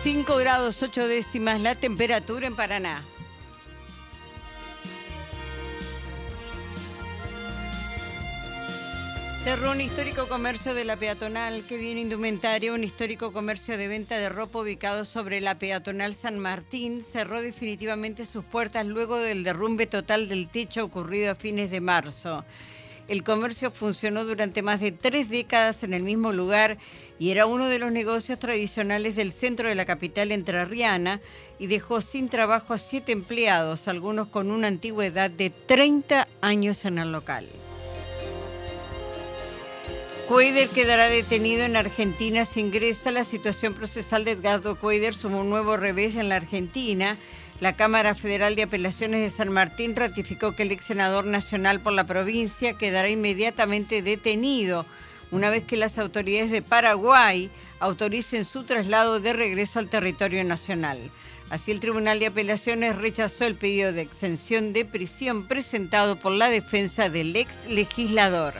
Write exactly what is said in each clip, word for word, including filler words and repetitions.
cinco grados ocho décimas la temperatura en Paraná. Cerró un histórico comercio de la peatonal que viene indumentaria, un histórico comercio de venta de ropa ubicado sobre la peatonal San Martín, cerró definitivamente sus puertas luego del derrumbe total del techo ocurrido a fines de marzo. El comercio funcionó durante más de tres décadas en el mismo lugar y era uno de los negocios tradicionales del centro de la capital entrerriana y dejó sin trabajo a siete empleados, algunos con una antigüedad de treinta años en el local. Cuader quedará detenido en Argentina si ingresa. La situación procesal de Edgardo Cuader sumó un nuevo revés en la Argentina. La Cámara Federal de Apelaciones de San Martín ratificó que el ex senador nacional por la provincia quedará inmediatamente detenido una vez que las autoridades de Paraguay autoricen su traslado de regreso al territorio nacional. Así, el Tribunal de Apelaciones rechazó el pedido de exención de prisión presentado por la defensa del ex legislador.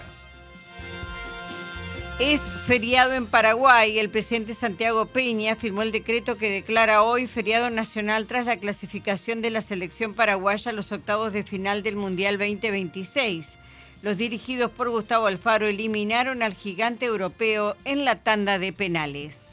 Es feriado en Paraguay. El presidente Santiago Peña firmó el decreto que declara hoy feriado nacional tras la clasificación de la selección paraguaya a los octavos de final del Mundial veinte veintiséis. Los dirigidos por Gustavo Alfaro eliminaron al gigante europeo en la tanda de penales.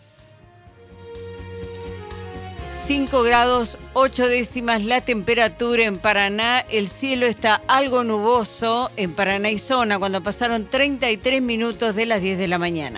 cinco grados ocho décimas la temperatura en Paraná. El cielo está algo nuboso en Paraná y zona cuando pasaron treinta y tres minutos de las diez de la mañana.